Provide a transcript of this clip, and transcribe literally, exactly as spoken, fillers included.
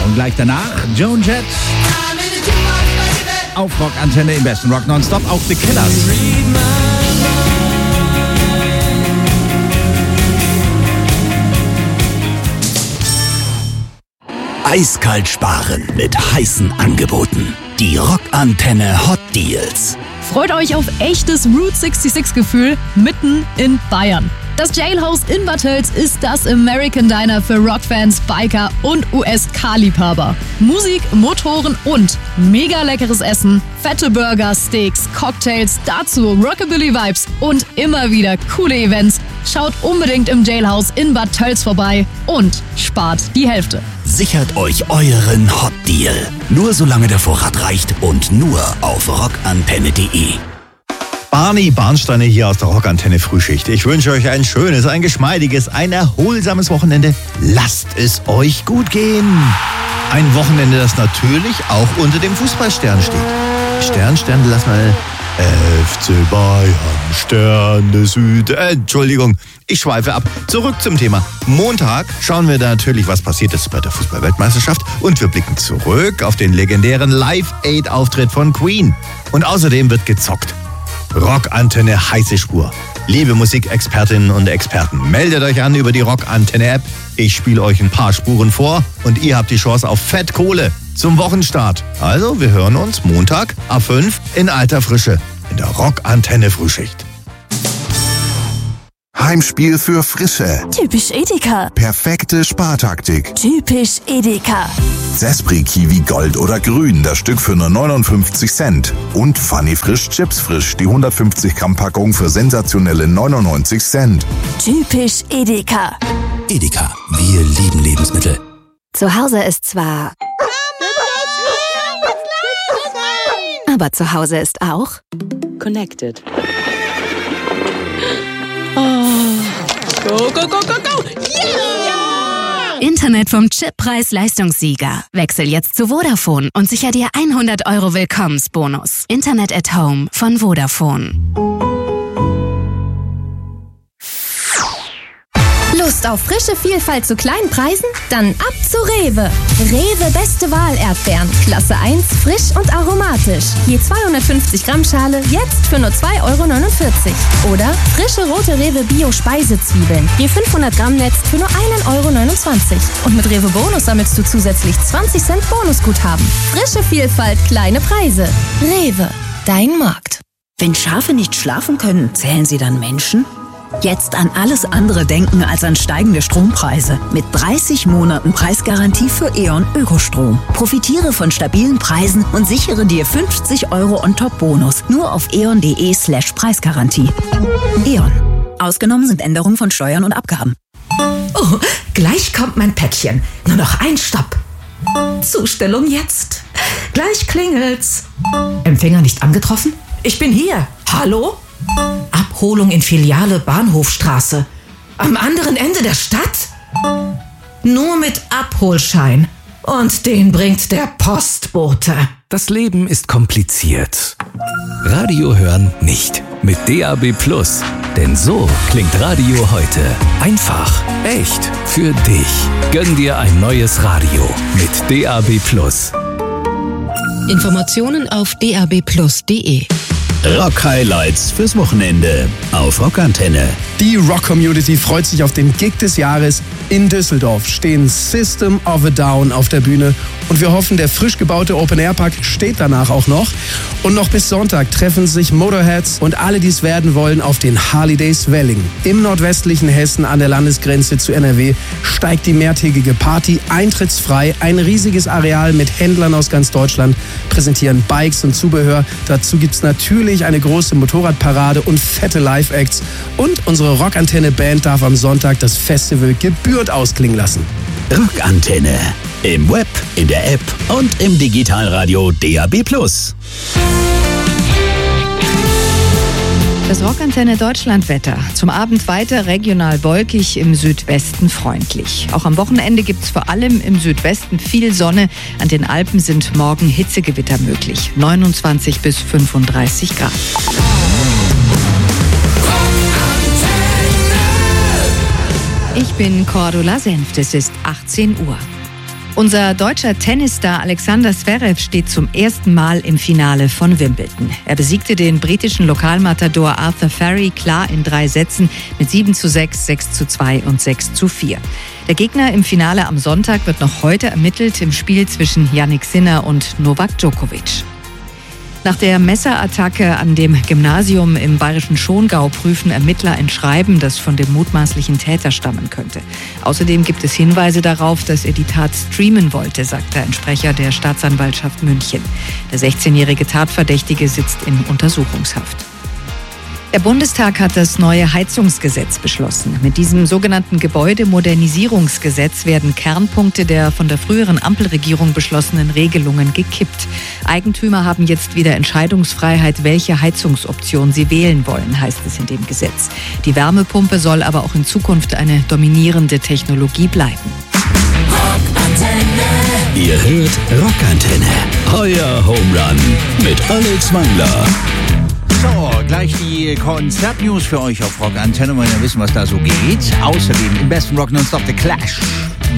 Und gleich danach Joan Jett auf Rockantenne im besten Rock Nonstop, auch The Killers. Eiskalt sparen mit heißen Angeboten. Die Rockantenne Hot Deals. Freut euch auf echtes Route sechsundsechzig-Gefühl mitten in Bayern. Das Jailhouse in Bad Tölz ist das American Diner für Rockfans, Biker und U S K-Liebhaber. Musik, Motoren und mega leckeres Essen, fette Burger, Steaks, Cocktails, dazu Rockabilly-Vibes und immer wieder coole Events. Schaut unbedingt im Jailhouse in Bad Tölz vorbei und spart die Hälfte. Sichert euch euren Hot Deal. Nur solange der Vorrat reicht und nur auf rockantenne punkt de. Barney Barnsteiner hier aus der Rockantenne Frühschicht. Ich wünsche euch ein schönes, ein geschmeidiges, ein erholsames Wochenende. Lasst es euch gut gehen. Ein Wochenende, das natürlich auch unter dem Fußballstern steht. Stern, Stern, lass mal... F C Bayern, Sterne Süd... Äh, Entschuldigung, ich schweife ab. Zurück zum Thema. Montag schauen wir da natürlich, was passiert ist bei der Fußball-Weltmeisterschaft. Und wir blicken zurück auf den legendären Live-Aid-Auftritt von Queen. Und außerdem wird gezockt. Rockantenne heiße Spur. Liebe Musikexpertinnen und Experten, meldet euch an über die Rockantenne-App. Ich spiele euch ein paar Spuren vor und ihr habt die Chance auf Fettkohle zum Wochenstart. Also, wir hören uns Montag ab fünf in alter Frische in der Rockantenne Frühschicht. Heimspiel für Frische. Typisch Edeka. Perfekte Spartaktik. Typisch Edeka. Zespri Kiwi Gold oder Grün, das Stück für nur neunundfünfzig Cent. Und Funny Frisch Chips Frisch, die hundertfünfzig Gramm Packung für sensationelle neunundneunzig Cent. Typisch Edeka. Edeka, wir lieben Lebensmittel. Zu Hause ist zwar... Aber zu Hause ist auch... Connected. Go, go, go, go, go! Yeah! Internet vom Chip Preis-Leistungssieger. Wechsel jetzt zu Vodafone und sicher dir hundert Euro Willkommensbonus. Internet at Home von Vodafone. Lust auf frische Vielfalt zu kleinen Preisen? Dann ab zu Rewe. Rewe Beste Wahl Erdbeeren. Klasse eins, frisch und aromatisch. Je zweihundertfünfzig Gramm Schale, jetzt für nur zwei Euro neunundvierzig. Oder frische rote Rewe Bio Speisezwiebeln. Je fünfhundert Gramm Netz für nur ein Euro neunundzwanzig. Und mit Rewe Bonus sammelst du zusätzlich zwanzig Cent Bonusguthaben. Frische Vielfalt, kleine Preise. Rewe, dein Markt. Wenn Schafe nicht schlafen können, zählen sie dann Menschen? Jetzt an alles andere denken als an steigende Strompreise. Mit dreißig Monaten Preisgarantie für E.ON Ökostrom. Profitiere von stabilen Preisen und sichere dir fünfzig Euro On-Top-Bonus. Nur auf eon.de slash Preisgarantie. E.ON. Ausgenommen sind Änderungen von Steuern und Abgaben. Oh, gleich kommt mein Päckchen. Nur noch ein Stopp. Zustellung jetzt. Gleich klingelt's. Empfänger nicht angetroffen? Ich bin hier. Hallo? Abholung in Filiale Bahnhofstraße. Am anderen Ende der Stadt? Nur mit Abholschein. Und den bringt der Postbote. Das Leben ist kompliziert. Radio hören nicht. Mit D A B Plus. Denn so klingt Radio heute. Einfach, echt, für dich. Gönn dir ein neues Radio mit D A B Plus. Informationen auf d a b plus punkt de. Rock-Highlights fürs Wochenende auf Rockantenne. Die Rock-Community freut sich auf den Gig des Jahres. In Düsseldorf stehen System of a Down auf der Bühne und wir hoffen, der frisch gebaute Open-Air-Park steht danach auch noch. Und noch bis Sonntag treffen sich Motorheads und alle, die es werden wollen, auf den Harley Days Welling. Im nordwestlichen Hessen an der Landesgrenze zu N R W steigt die mehrtägige Party eintrittsfrei. Ein riesiges Areal mit Händlern aus ganz Deutschland präsentieren Bikes und Zubehör. Dazu gibt's natürlich eine große Motorradparade und fette Live-Acts. Und unsere Rockantenne-Band darf am Sonntag das Festival gebührend ausklingen lassen. Rockantenne. Im Web, in der App und im Digitalradio D A B Plus. Das Rockantenne Deutschlandwetter. Zum Abend weiter regional wolkig, im Südwesten freundlich. Auch am Wochenende gibt es vor allem im Südwesten viel Sonne. An den Alpen sind morgen Hitzegewitter möglich. neunundzwanzig bis fünfunddreißig Grad. Ich bin Cordula Senft. Es ist achtzehn Uhr. Unser deutscher Tennisstar Alexander Zverev steht zum ersten Mal im Finale von Wimbledon. Er besiegte den britischen Lokalmatador Arthur Ferry klar in drei Sätzen mit sieben zu sechs, sechs zu zwei und sechs zu vier. Der Gegner im Finale am Sonntag wird noch heute ermittelt im Spiel zwischen Jannik Sinner und Novak Djokovic. Nach der Messerattacke an dem Gymnasium im bayerischen Schongau prüfen Ermittler ein Schreiben, das von dem mutmaßlichen Täter stammen könnte. Außerdem gibt es Hinweise darauf, dass er die Tat streamen wollte, sagte ein Sprecher der Staatsanwaltschaft München. Der sechzehnjährige Tatverdächtige sitzt in Untersuchungshaft. Der Bundestag hat das neue Heizungsgesetz beschlossen. Mit diesem sogenannten Gebäudemodernisierungsgesetz werden Kernpunkte der von der früheren Ampelregierung beschlossenen Regelungen gekippt. Eigentümer haben jetzt wieder Entscheidungsfreiheit, welche Heizungsoption sie wählen wollen, heißt es in dem Gesetz. Die Wärmepumpe soll aber auch in Zukunft eine dominierende Technologie bleiben. Ihr hört Rockantenne. Euer Home Run mit Alex Wangler. So, gleich die Konzertnews für euch auf Rockantenne, wollen wir wissen, was da so geht. Außerdem im besten Rock nonstop The Clash.